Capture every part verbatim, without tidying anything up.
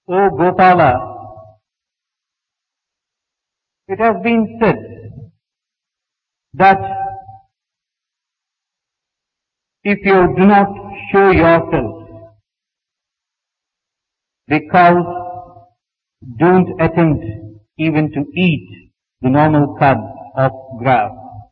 O Gopala, it has been said that if you do not show yourself, the cows don't attempt even to eat the normal cud of grass.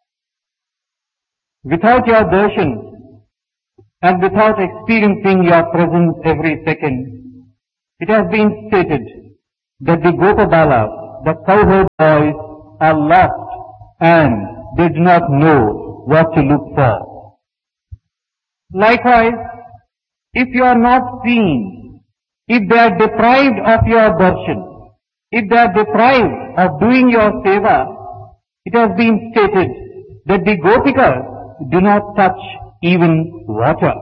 Without your darshan and without experiencing your presence every second, it has been stated that the Gopabalas, the cowherd boys, are lost and they do not know what to look for. Likewise, if you are not seen, if they are deprived of your darshan, if they are deprived of doing your seva, it has been stated that the Gopikas do not touch even water.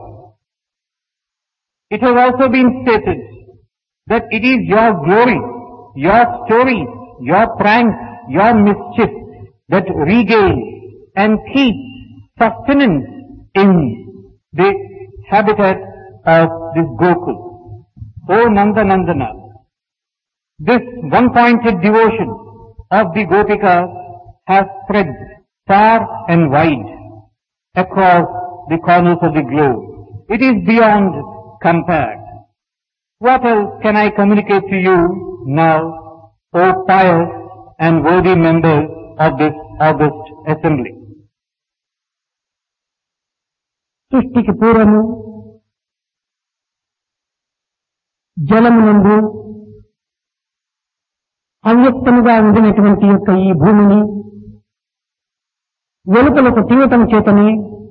It has also been stated that it is your glory, your stories, your pranks, your mischief that regain and keep sustenance in the habitat of this Gokul. O Nanda Nandana, this one-pointed devotion of the Gopikas has spread far and wide across the corners of the globe. It is beyond compare. What else can I communicate to you now, O pious and worthy members of this august assembly? సృష్టికి పూర్వము జలమునందు అవ్యక్తముగా ఉండినటువంటి యొక్క ఈ భూమిని వెలుపలకు తీయటం చేతనే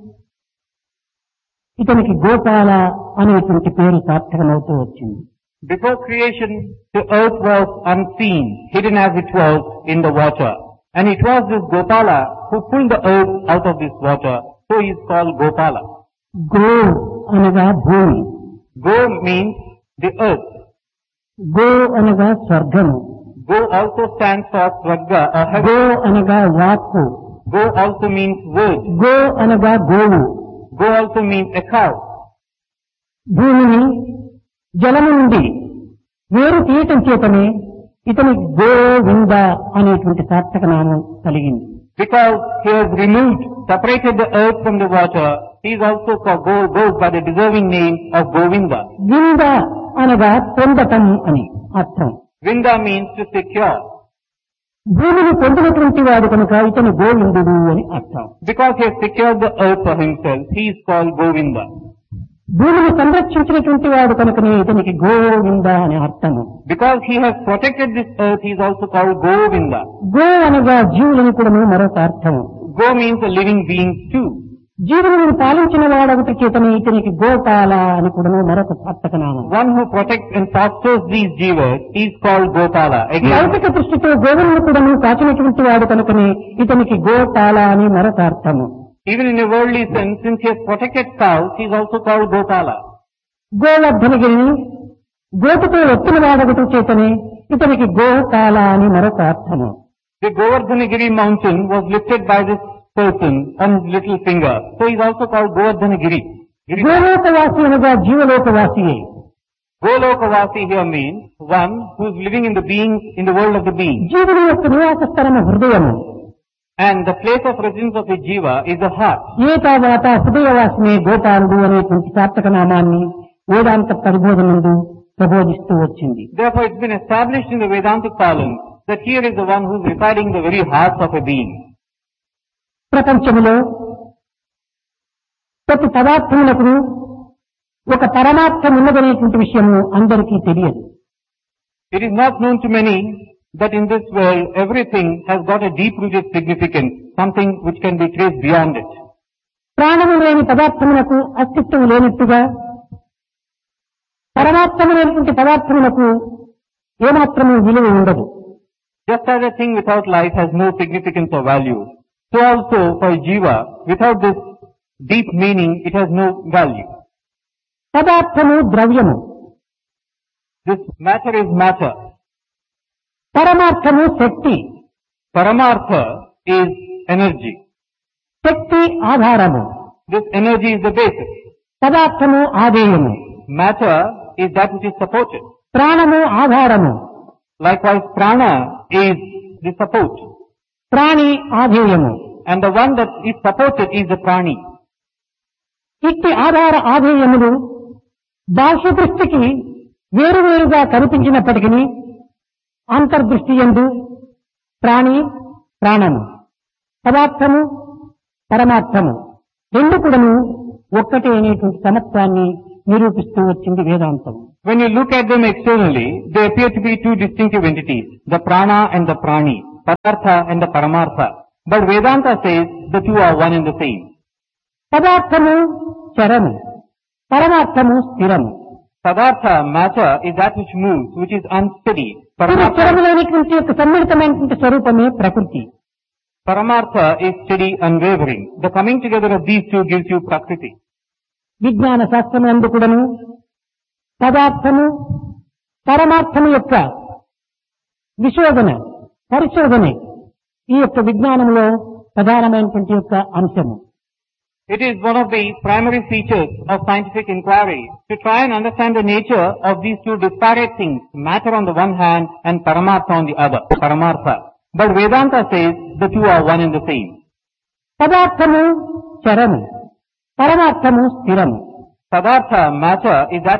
ఇతనికి గోపాల అనేటువంటి పేరు సార్థకమవుతూ వచ్చింది. Before creation, the earth was unseen, hidden as it was in the water. And it was this Gopala who pulled the earth out of this water. So he is called Gopala. Go అనగా భూమి, Go means the earth. Go అనగా స్వర్గము, Go also stands for Swarga or heaven. Go అనగా వాక్కు, Go also means word. Go అనగా గోవు. Go also means a cow. భూమిని జలము నుండి వేరు తీయటం చేతనే ఇతని గోవింద అనేటువంటి సార్థక నామం కలిగింది. Because he has removed, separated the earth from the water, he is also called, go, goes by the deserving name of Govinda. వింద అనగా పొందటం అని అర్థం. Vinda means to secure. భూమిని పొందినటువంటి వాడు కనుక ఇతను గోవిందుడు అని అర్థం. Because he has secured the earth for himself, he is called Govinda. భూమిని సంరక్షించినటువంటి వాడు కనుకనే ఇతనికి గోవింద అని అర్థము. Because he has protected this earth, he is also called Govinda. Go అనగా జీవులను కూడా మరొక అర్థము. Go means the living beings too. జీవులను పాలించిన వాడొకటి చేతనే ఇతనికి గోపాల అని కూడా మరొక సార్థక నామం. One who protects and fosters these jivas is called Gopala. Again, లౌకిక దృష్టితో గోవులను కూడా కాచినటువంటి వాడు కనుకనే ఇతనికి గోపాల అని మరొక అర్థము. even in a worldly sense, since he has protected cows, he is also called Gopala. గోవర్ధనగిరిని గోటుతో ఎత్తిన వాడొకటి చేతనే ఇతనికి గోపాల అని మరొక అర్థము. The Govardhanagiri mountain was lifted by this person on his little finger. So he is also called Govardhanagiri. గోలోకవాసి అనగా జీవలోకవాసియే. Golokavasi here means one who is living in the beings, in the world of the beings. జీవుని యొక్క నివాస స్థలము హృదయము. And the place of residence of the jiva is the heart. ఏ తర్వాత హృదయవాసినే గోపాలుడు అనేటువంటి సార్థక నామాన్ని వేదాంత పరిబోధనందు ప్రబోధిస్తూ వచ్చింది. Therefore it's been established in the Vedantic parlance that here is the one who is residing in the very heart of a being. ప్రపంచములో ప్రతి పదార్థములకు ఒక పరమార్థం ఉన్నదనేటువంటి విషయము అందరికీ తెలియదు. It is not known to many that in this world everything has got a deep-rooted significance, something which can be traced beyond it. ప్రాణము లేని పదార్థములకు అస్తిత్వం లేనట్టుగా పరమార్థము లేనటువంటి పదార్థములకు ఏమాత్రము విలువ ఉండదు. Just as a thing without life has no significance or value, so also for jiva, without this deep meaning, it has no value. పదార్థము ద్రవ్యము, This matter is matter. పరమార్థము Shakti, Paramartha is energy. శక్తి ఆధారము, This energy is the basis. పదార్థము ఆధేయము. Matter is that which is supported. ప్రాణము ఆధారము, Likewise, prana is the support, ప్రాణి ఆధేయము. and the one that is supported is the prani. ఇట్టి ఆధార ఆధేయములు బాహ్య దృష్టికి వేరువేరుగా కనిపించినప్పటికీ అంతర్దృష్టి యందు ప్రాణి ప్రాణము, పదార్థము పరమార్థము రెండు కూడాను ఒక్కటే అనేటువంటి సమత్వాన్ని నిరూపిస్తూ వచ్చింది వేదాంతం. When you look at them externally, they appear to be two distinctive entities, the prana and the prani, padartha and the paramartha. But Vedanta says the two are one and the same. పదార్థము చరము, పరమార్థము స్థిరము. Padartha, matter, is that which moves, which is unsteady. ఇది Paramartha, చరములైనటువంటి యొక్క సమ్మిళితమైనటువంటి స్వరూపమే ప్రకృతి. paramartha is steady, unwavering. The coming together of these two gives you prakriti. విజ్ఞాన శాస్త్రములందు కూడాను పదార్థము పరమార్థము యొక్క విశోధన పరిశోధన ఈ యొక్క విజ్ఞానంలో ప్రధానమైనటువంటి యొక్క అంశము. It is one of the primary features of scientific inquiry to try and understand the nature of these two disparate things, matter on the one hand and paramartha on the other, paramartha. But Vedanta says the two are one and the same. పదార్థము చరము, పరమార్థము స్థిరము. Padartha, matter, is that